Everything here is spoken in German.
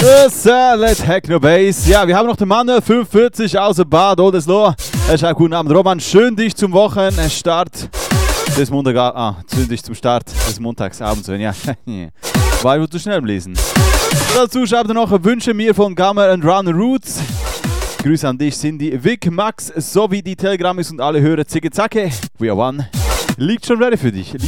Salad Techno Bass. Ja, wir haben noch den Mann 45 aus dem Bad Oldesloe. Er schreibt: Guten Abend, Roman. Schön dich zum Wochenstart des zum Start des Montagsabends. Ja, war ich zu schnell am Lesen. Dazu schreibt er noch: Wünsche mir von Gamma and Run Roots. Grüße an dich, Cindy, Vic, Max sowie die Telegramis und alle Hörer. Zicke Zacke. We are one. Liegt schon ready für dich.